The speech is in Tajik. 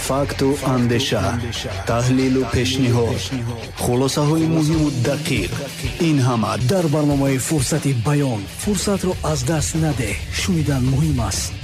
факту андеша, таҳлилу пешниҳод, хулосаҳои муҳиму дақиқ. ин ҳама дар барномаи фурсати баён. фурсатро аз даст надеҳ. шунидан муҳим аст.